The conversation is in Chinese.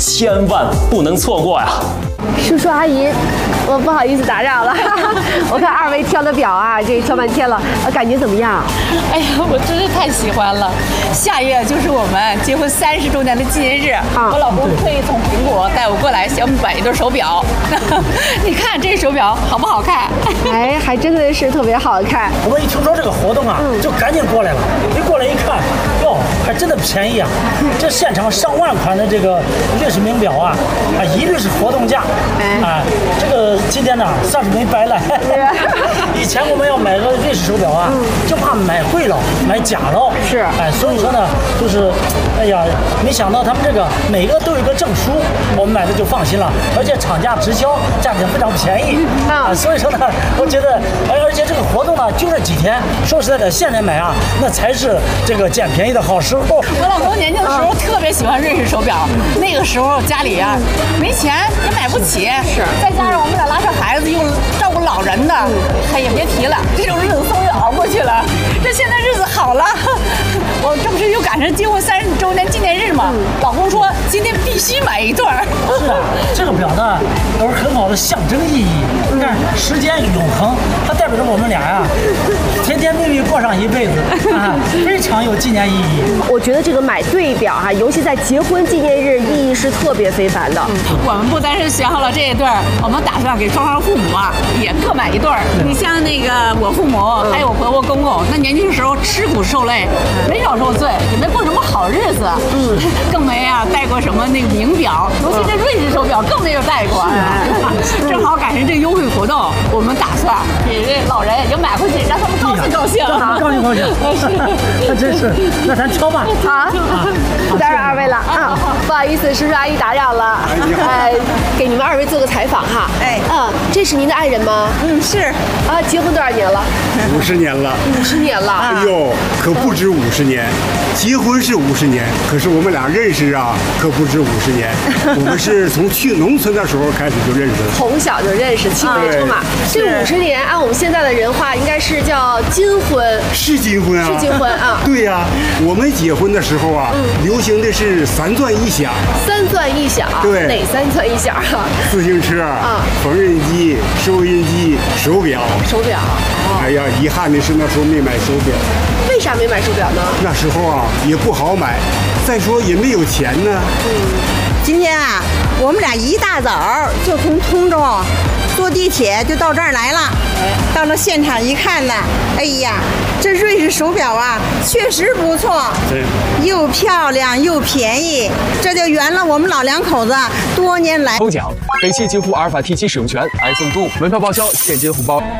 千万不能错过呀！ 叔叔阿姨，我不好意思打扰了。我看二位挑的表啊，这挑半天了，感觉怎么样？ 哎呀，我真是太喜欢了！下月就是我们结婚30周年的纪念日，我老公特意从苹果带我过来，想买一对手表。你看这手表好不好看？ 哎，还真的是特别好看。 我们一听说这个活动啊，就赶紧过来了。一过来一看，哟，还真的便宜啊！这现场上万款的这个瑞士名表啊，一律是活动价。这个今天呢算是没白来。以前我们要买个瑞士手表啊，就怕买贵了，买假了。 是， 所以说呢，就是，哎呀，没想到他们这个每个都有个证书，我们买的就放心了，而且厂家直销，价格非常便宜所以说呢，我觉得，而且这个活动呢就这几天，说实在的，现在买啊，那才是这个捡便宜的好时候。 我老公年轻的时候特别喜欢瑞士手表，那个时候家里啊没钱也买不起，是，再加上我们俩拉扯孩子又照顾老人的，也别提了，这种日子终于熬过去了。这现在日子好了，我这不是又赶上结婚30周年纪念日嘛？老公说今天必须买一对儿。 是啊，这个表呢都是很好的象征意义。你看，时间永恒，它代表着我们俩呀，甜甜蜜蜜过上一辈子非常有纪念意义。 我觉得这个买对表哈，尤其在结婚纪念日，意义是特别非凡的。 我们不单是选好了这一对儿，我们打算给双方父母啊也各买一对儿。你像那个我父母还有我婆婆公公，那年轻时候吃苦受累，没少受罪，也没过什么好日子，更没戴过什么那个名表，尤其这瑞士手表更没有戴过。正好赶上这优惠活动，我们打算给这老人也买回去，让他们高兴高兴。 高兴高兴，那真是，那咱挑吧。 好，不打扰二位了啊，不好意思，叔叔阿姨打扰了。给你们二位做个采访哈。这是您的爱人吗？ 是。 结婚多少年了 ？50年了。 50年了。 哎呦，可不止50年。结婚是50年，可是我们俩认识啊，可不止50年。我们是从去农村的时候开始就认识的， 从小就认识，青梅竹马。这50年按我们现在的人话，应该是叫金婚。 是金婚啊。 是金婚啊。 对呀，我们结婚的时候啊，流行的是3钻1响。 3钻1响。 对。 哪3钻1响啊？ 自行车缝纫机、收音机、手表。 手表。 哎呀，遗憾的是那时候没买手表。 为啥没买手表呢？ 那时候啊也不好买，再说也没有钱呢。 今天啊，我们俩一大早就从通州坐地铁就到这儿来了。到了现场一看呢，哎呀，这瑞士手表啊，确实不错，又漂亮又便宜，这就圆了我们老两口子多年来抽奖。本期极狐阿尔法 T7使用权，还送出门票报销现金红包。